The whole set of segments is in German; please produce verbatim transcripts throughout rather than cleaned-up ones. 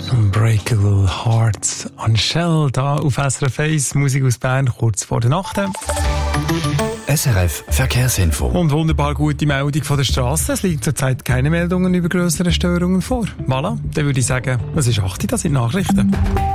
Unbreakable Hearts on Shell, da auf S R F eins, Musik aus Bern, kurz vor der Nacht. S R F Verkehrsinfo. Und wunderbar gute Meldung von der Straße. Es liegt zurzeit keine Meldungen über grössere Störungen vor. Voilà, dann würde ich sagen, es ist acht Uhr, das sind Nachrichten.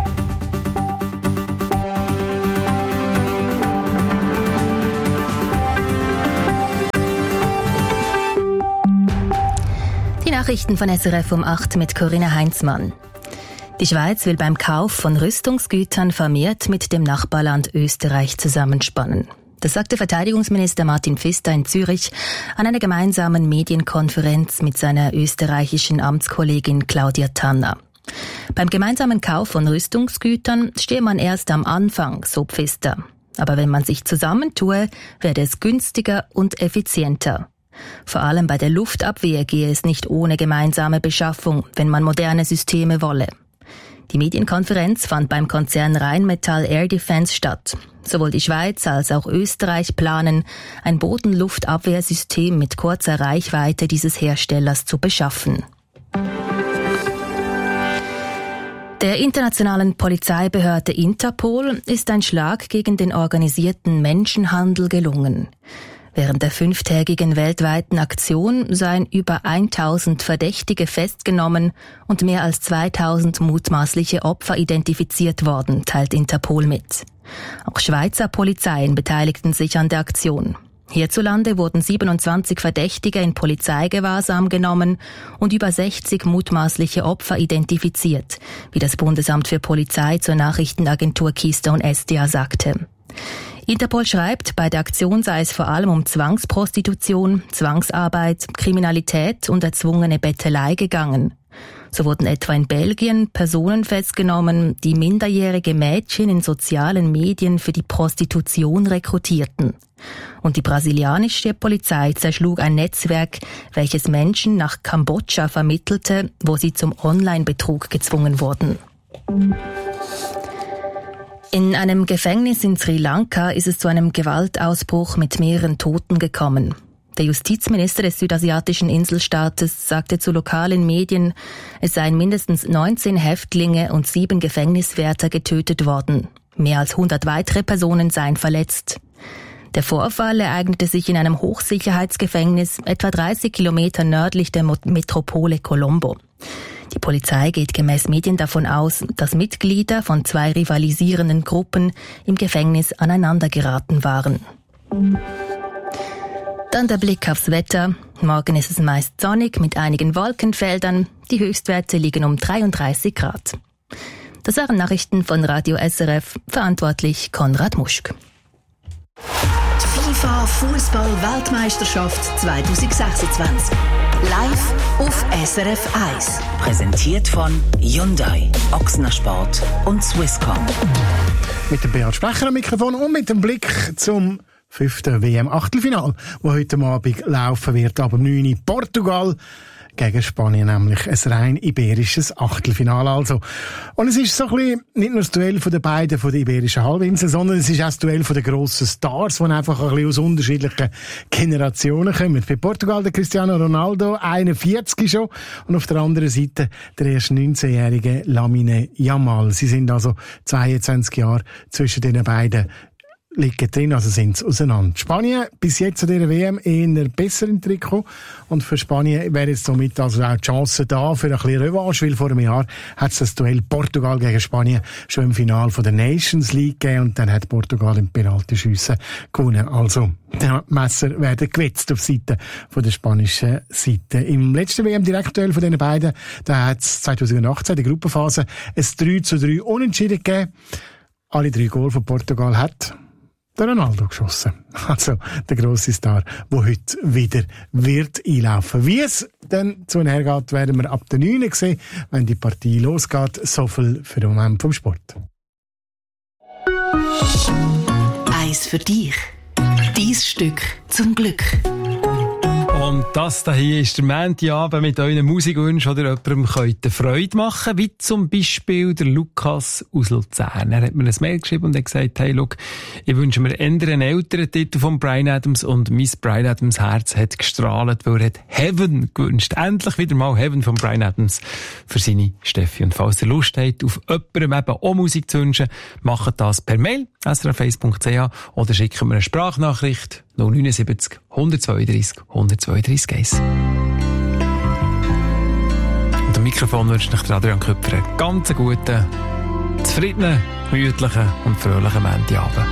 Die Nachrichten von S R F um acht mit Corinna Heinzmann. Die Schweiz will beim Kauf von Rüstungsgütern vermehrt mit dem Nachbarland Österreich zusammenspannen. Das sagte Verteidigungsminister Martin Pfister in Zürich an einer gemeinsamen Medienkonferenz mit seiner österreichischen Amtskollegin Claudia Tanner. Beim gemeinsamen Kauf von Rüstungsgütern stehe man erst am Anfang, so Pfister. Aber wenn man sich zusammentue, werde es günstiger und effizienter. Vor allem bei der Luftabwehr gehe es nicht ohne gemeinsame Beschaffung, wenn man moderne Systeme wolle. Die Medienkonferenz fand beim Konzern Rheinmetall Air Defence statt. Sowohl die Schweiz als auch Österreich planen, ein Bodenluftabwehrsystem mit kurzer Reichweite dieses Herstellers zu beschaffen. Der internationalen Polizeibehörde Interpol ist ein Schlag gegen den organisierten Menschenhandel gelungen. Während der fünftägigen weltweiten Aktion seien über tausend Verdächtige festgenommen und mehr als zweitausend mutmaßliche Opfer identifiziert worden, teilt Interpol mit. Auch Schweizer Polizeien beteiligten sich an der Aktion. Hierzulande wurden siebenundzwanzig Verdächtige in Polizeigewahrsam genommen und über sechzig mutmaßliche Opfer identifiziert, wie das Bundesamt für Polizei zur Nachrichtenagentur Keystone S D A sagte. Interpol schreibt, bei der Aktion sei es vor allem um Zwangsprostitution, Zwangsarbeit, Kriminalität und erzwungene Bettelei gegangen. So wurden etwa in Belgien Personen festgenommen, die minderjährige Mädchen in sozialen Medien für die Prostitution rekrutierten. Und die brasilianische Polizei zerschlug ein Netzwerk, welches Menschen nach Kambodscha vermittelte, wo sie zum Online-Betrug gezwungen wurden. In einem Gefängnis in Sri Lanka ist es zu einem Gewaltausbruch mit mehreren Toten gekommen. Der Justizminister des südasiatischen Inselstaates sagte zu lokalen Medien, es seien mindestens neunzehn Häftlinge und sieben Gefängniswärter getötet worden. Mehr als hundert weitere Personen seien verletzt. Der Vorfall ereignete sich in einem Hochsicherheitsgefängnis etwa dreißig Kilometer nördlich der Metropole Colombo. Die Polizei geht gemäß Medien davon aus, dass Mitglieder von zwei rivalisierenden Gruppen im Gefängnis aneinandergeraten waren. Dann der Blick aufs Wetter. Morgen ist es meist sonnig mit einigen Wolkenfeldern. Die Höchstwerte liegen um dreiunddreißig Grad. Das waren Nachrichten von Radio S R F, verantwortlich Konrad Muschk. Die FIFA Fußball-Weltmeisterschaft zwanzig sechsundzwanzig. Live auf S R F eins. Präsentiert von Hyundai, Ochsner Sport und Swisscom. Mit dem Beat Sprecher am Mikrofon und mit dem Blick zum fünften W M-Achtelfinal, das heute Abend laufen wird, ab neun Uhr Portugal gegen Spanien, nämlich ein rein iberisches Achtelfinale also. Und es ist so ein bisschen nicht nur das Duell von den beiden von der iberischen Halbinsel, sondern es ist auch das Duell von den grossen Stars, die einfach ein bisschen aus unterschiedlichen Generationen kommen. Bei Portugal der Cristiano Ronaldo, einundvierzig schon, und auf der anderen Seite der erst neunzehnjährige Lamine Yamal. Sie sind also zweiundzwanzig Jahre zwischen den beiden liegen drin, also sind sie auseinander. Spanien bis jetzt an dieser W M eher besser im Trikot, und für Spanien wäre jetzt somit also auch die Chance da für ein bisschen Revanche, weil vor einem Jahr hat es das Duell Portugal gegen Spanien schon im Finale von der Nations League gegeben, und dann hat Portugal im Penaltyschiessen gewonnen. Also die Messer werden gewetzt auf Seite von der spanischen Seite. Im letzten W M-Direktduell von diesen beiden, da hat es zwanzig achtzehn, die Gruppenphase, ein drei zu drei Unentschieden gegeben. Alle drei Goal von Portugal hat der Ronaldo geschossen. Also der grosse Star, der heute wieder wird einlaufen. Wie es dann zu hergeht, werden wir ab der neun sehen, wenn die Partie losgeht. So viel für den Moment vom Sport. Eins für dich. Dies Stück zum Glück. Und das hier ist der Montagabend mit euren Musikwünschen, oder jemandem könnt Freude machen, wie zum Beispiel der Lukas aus Luzern. Er hat mir ein Mail geschrieben und hat gesagt, hey, look, ich wünsche mir eher einen älteren Titel von Bryan Adams und mein Bryan Adams Herz hat gestrahlt, weil er hat Heaven gewünscht. Endlich wieder mal Heaven von Bryan Adams für seine Steffi. Und falls ihr Lust habt, auf jemandem eben auch Musik zu wünschen, macht das per Mail, s r f eins punkt c h, oder schickt mir eine Sprachnachricht null neun sieben null, eins zwei drei, eins zwei drei eins. Und am Mikrofon wünscht euch Adrian Köpfer einen ganz guten, zufriedenen, gemütlichen und fröhlichen Montagabend.